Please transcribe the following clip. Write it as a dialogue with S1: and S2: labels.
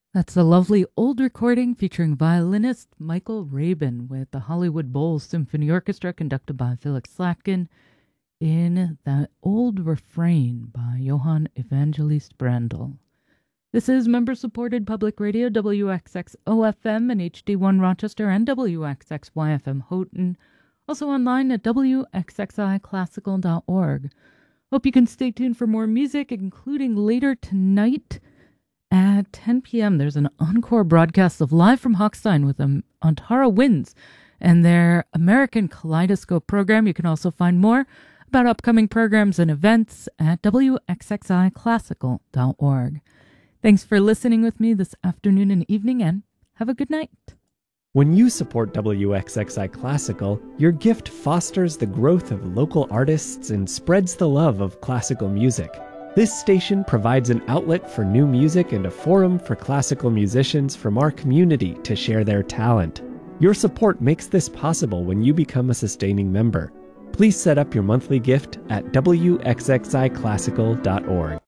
S1: That's a lovely old recording featuring violinist Michael Rabin with the Hollywood Bowl Symphony Orchestra conducted by Felix Slatkin in that old refrain by Johann Evangelist Brandl. This is member-supported public radio WXXOFM and HD1 Rochester and WXXYFM Houghton, also online at WXXIClassical.org. Hope you can stay tuned for more music, including later tonight at 10 p.m. There's an encore broadcast of Live from Hochstein with Antara Winds and their American Kaleidoscope program. You can also find more about upcoming programs and events at WXXIClassical.org. Thanks for listening with me this afternoon and evening, and have a good night.
S2: When you support WXXI Classical, your gift fosters the growth of local artists and spreads the love of classical music. This station provides an outlet for new music and a forum for classical musicians from our community to share their talent. Your support makes this possible when you become a sustaining member. Please set up your monthly gift at WXXIClassical.org.